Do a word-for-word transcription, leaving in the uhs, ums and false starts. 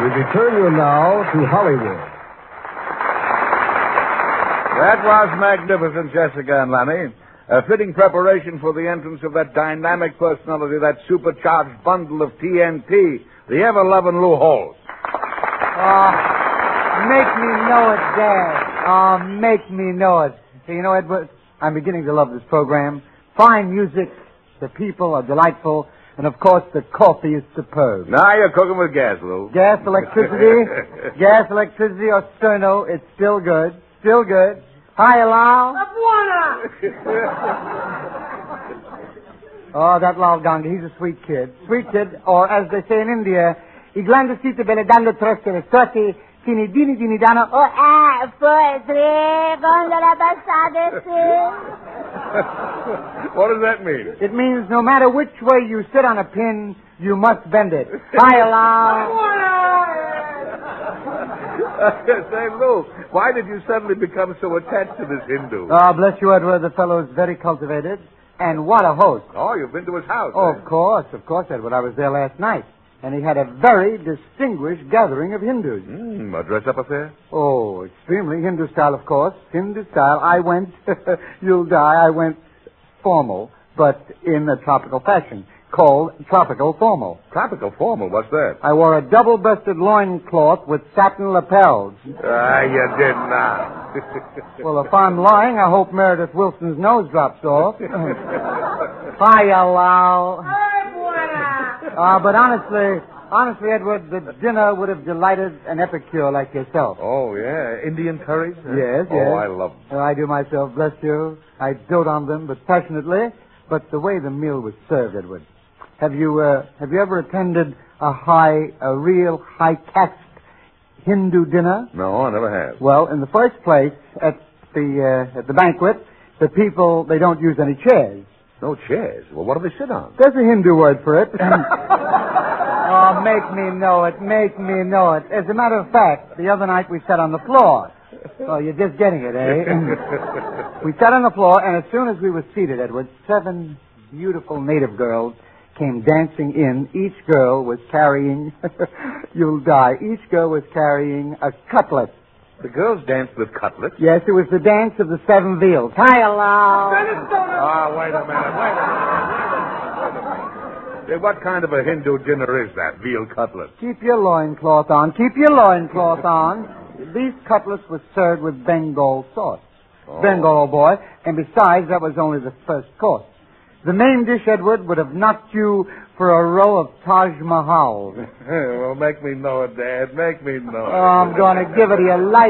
We return you now to Hollywood. That was magnificent, Jessica and Lanny. A fitting preparation for the entrance of that dynamic personality, that supercharged bundle of T N T, the ever-loving Lou Holtz. Oh, make me know it, Dad. Oh, make me know it. So, you know, Edward, I'm beginning to love this program. Fine music, the people are delightful, and, of course, the coffee is superb. Now you're cooking with gas, Lou. Gas, electricity, gas, electricity, or sterno, it's still good. Still good. Hi, Lal. Oh, that Lal Ganga, he's a sweet kid. Sweet kid, or as they say in India, I glandosite beledando trostere strati, tini dini dini dano, oh, ah, foi, tre, gondola passade, What does that mean? It means no matter which way you sit on a pin, you must bend it. Hi, Lal. Say, Lou, why did you suddenly become so attached to this Hindu? Ah, bless you, Edward. The fellow is very cultivated. And what a host. Oh, you've been to his house, Oh, eh? of course, of course, Edward. I was there last night. And he had a very distinguished gathering of Hindus. Mm, a dress-up affair? Oh, extremely Hindu style, of course. Hindu style. I went, you'll die, I went formal, but in a tropical fashion, called tropical formal. Tropical formal? What's that? I wore a double-breasted loincloth with satin lapels. Ah, you did not. Well, if I'm lying, I hope Meredith Wilson's nose drops off. Hiya, Lal. Uh, but honestly, honestly, Edward, the dinner would have delighted an epicure like yourself. Oh, yeah. Indian curries? Huh? Yes, yes. Oh, I love them. Oh, I do myself, bless you. I dote on them, but passionately. But the way the meal was served, Edward. Have you, uh, have you ever attended a high, a real high caste Hindu dinner? No, I never have. Well, in the first place, at the, uh, at the banquet, the people, they don't use any chairs. No chairs? Well, what do they sit on? There's a Hindu word for it. Oh, make me know it. Make me know it. As a matter of fact, the other night we sat on the floor. Oh, you're just getting it, eh? We sat on the floor, and as soon as we were seated, Edward, seven beautiful native girls came dancing in. Each girl was carrying, you'll die, each girl was carrying a cutlet. The girls danced with cutlets? Yes, it was the dance of the seven veals. Hi, hello. Ah, wait a minute, wait a minute, wait a minute. Hey, what kind of a Hindu dinner is that, veal cutlet? Keep your loincloth on. Keep your loincloth on. These cutlets were served with Bengal sauce. Oh. Bengal, old boy. And besides, that was only the first course. The main dish, Edward, would have knocked you for a row of Taj Mahal. Well, make me know it, Dad. Make me know it. Oh, I'm going to give it to you light.